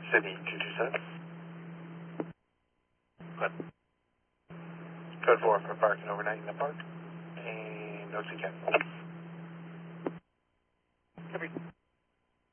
City 227. Good. Code 4 for parking overnight in the park. And no CCAT. Copy.